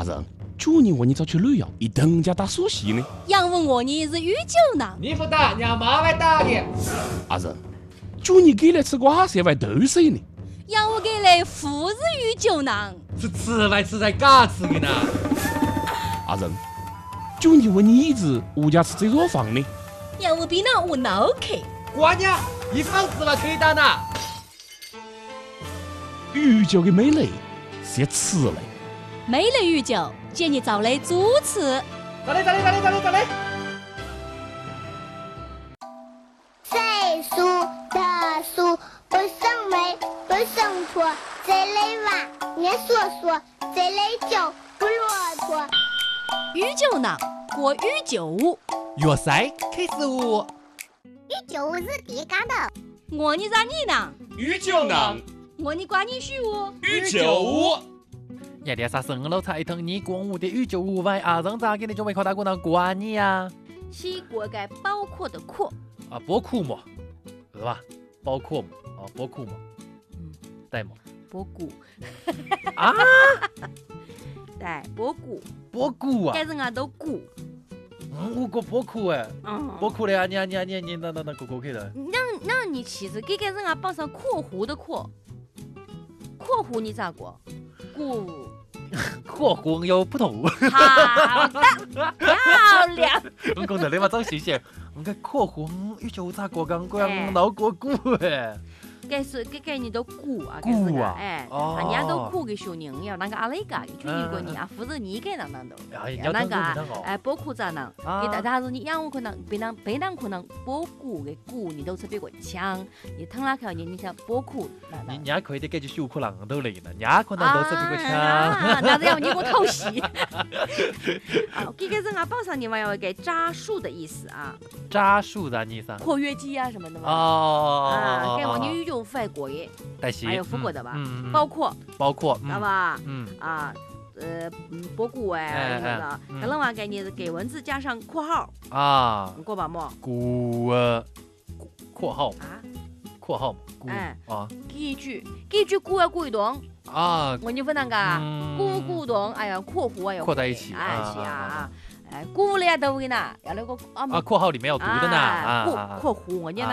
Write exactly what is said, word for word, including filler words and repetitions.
阿仁，去年我你早去旅游，一等家打苏西呢。 杨问我你是御酒囊， 你不打，让妈来打你。 阿仁，去年给来吃瓜噻，还豆水呢。 杨我给来富是御酒囊， 是吃来吃才嘎吃的呢。 阿仁，去年问你一直物价吃这座房呢。 杨我比那我脑壳。 瓜娘，一房子了可以打呢。 御酒的美丽是吃嘞。 美类御酒，建议找来主持。 咋嘞咋嘞咋嘞咋嘞咋嘞？ 岁数的数不胜枚，不胜砣，这类娃念说说，这类酒不骆驼。 御酒囊过御酒屋， 粤赛开始舞。 御酒屋是第干的。 我你咋你呢？ 御酒囊， 我你管你许我。 御酒屋。 夜店啥生老菜汤，你光我的御酒屋外阿让咋给你准备靠大姑娘管你呀？ 是锅盖包括的括。 啊，包括么？是吧？包括么？啊，包括么？ 嗯， 对么？ 包谷。 啊？ 对，包谷。 包括啊？ 该人啊都谷。 嗯，我个包括哎， 嗯。 包括的啊，你啊你啊你你那那那个个去的。 那那你其实给该人啊绑上括弧的括。括弧你咋过？谷。 括弧有不同。 好的，漂亮。 我讲的你嘛真新鲜，我讲括弧御酒咋过刚过哎脑过骨哎。 该是给给你都鼓啊， 鼓啊哎， 哦人家都鼓给小人要那个阿雷个，就一个人啊，负责你给那那都，要那个哎，包括咋能，给大家说你养我可能别人别人可能包鼓给鼓，你都是别个枪，你疼那口你你想包括， 人家可以得给就小可能都来呢，人家可能都是别个枪， 那是要你给我偷袭。啊，给个人啊，报上你们要给扎树的意思啊， 扎树的意思， 括约肌啊什么的嘛， 哦， 啊，给我你宇宙外国耶， 但是还有富国的吧， 嗯， 包括， 包括， 知道吧？ 嗯啊，呃，嗯，包括哎，什么的，可能话给你给文字加上括号啊， 过吧么？ 古呃，括号啊， 括号， 哎啊， 几句几句鼓要鼓一动啊， 我你不能噶，鼓鼓动，哎呀，括弧哎呀， 括在一起， 哎是啊，哎，鼓了呀都给呢，要那个啊，括号里面有读的呢，啊， 括括弧我念那。